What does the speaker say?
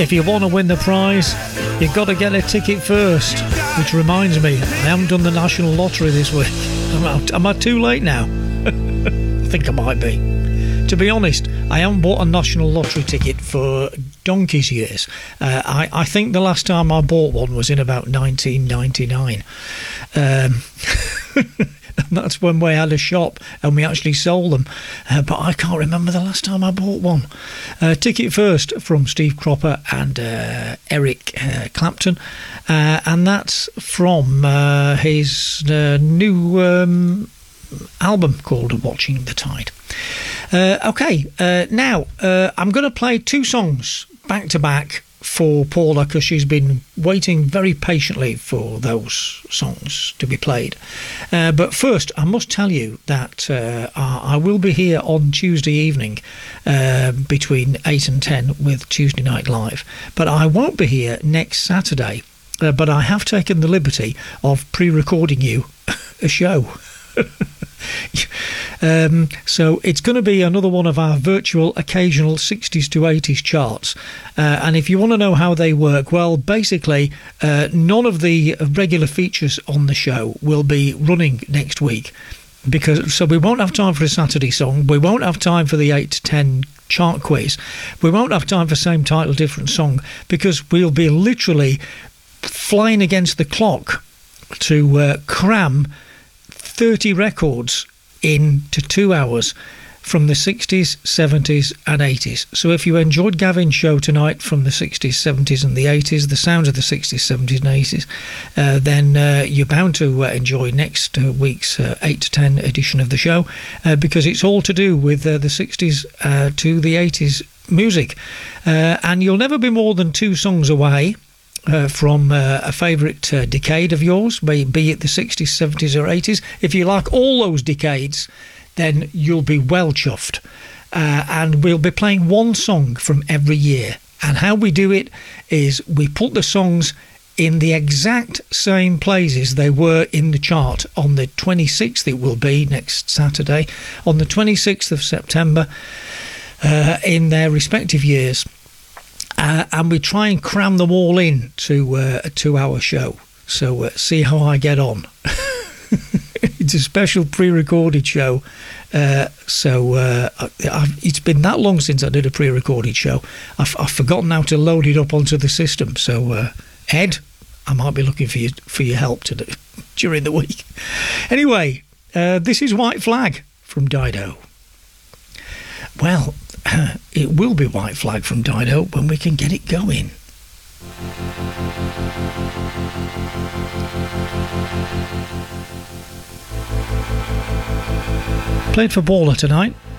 If you want to win the prize, you've got to get a ticket first. Which reminds me, I haven't done the National Lottery this week. Am I too late now? I think I might be. To be honest, I haven't bought a National Lottery ticket for donkey's years. I think the last time I bought one was in about 1999. And that's when we had a shop and we actually sold them. But I can't remember the last time I bought one. Ticket first from Steve Cropper and Eric Clapton. And that's from his new album called Watching the Tide. Now I'm going to play two songs back to back for Paula, because she's been waiting very patiently for those songs to be played. But first, I must tell you that I will be here on Tuesday evening between 8 and 10 with Tuesday Night Live. But I won't be here next Saturday. But I have taken the liberty of pre-recording you a show. So it's going to be another one of our virtual occasional 60s to 80s charts, and if you want to know how they work, well, basically none of the regular features on the show will be running next week, so we won't have time for a Saturday song, we won't have time for the 8 to 10 chart quiz, we won't have time for same title different song, because we'll be literally flying against the clock to cram 30 records into 2 hours from the 60s, 70s and 80s. So if you enjoyed Gavin's show tonight from the 60s, 70s and the 80s, the sounds of the 60s, 70s and 80s, then you're bound to enjoy next week's 8 to 10 edition of the show, because it's all to do with the 60s to the 80s music. And you'll never be more than two songs away from a favourite decade of yours, be it the 60s, 70s or 80s. If you like all those decades, then you'll be well chuffed. And we'll be playing one song from every year. And how we do it is we put the songs in the exact same places they were in the chart on the 26th, it will be next Saturday, on the 26th of September, in their respective years. And we try and cram them all in to a 2-hour show. So see how I get on. It's a special pre-recorded show. It's been that long since I did a pre-recorded show. I've forgotten how to load it up onto the system. So Ed, I might be looking for your help during the week. Anyway, this is White Flag from Dido. Well, it will be White Flag from Dido when we can get it going. Played for Paula tonight.